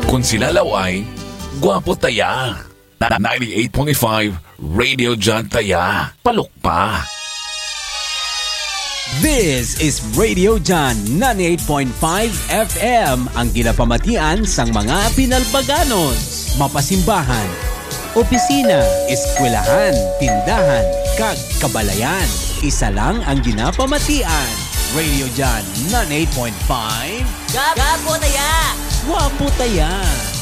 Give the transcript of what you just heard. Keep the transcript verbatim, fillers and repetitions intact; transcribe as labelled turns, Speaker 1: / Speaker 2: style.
Speaker 1: Kung sila laway, gwapo taya. ninety-eight point five Radio John Taya. Palok pa.
Speaker 2: This is Radio John ninety-eight point five F M, ang ginapamatian sang mga Pinalbaganos, mapasimbahan, opisina, eskwelahan, tindahan, kag kabalayan. Isa lang ang ginapamatian. Radio John ninety-eight point five.
Speaker 3: Gapo taya!
Speaker 2: Wapo taya!